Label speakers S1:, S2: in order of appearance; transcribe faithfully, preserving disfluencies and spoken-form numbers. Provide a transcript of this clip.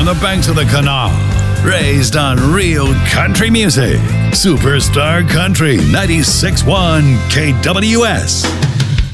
S1: the banks of the canal. Raised on real country music. Superstar Country ninety-six point one K W S.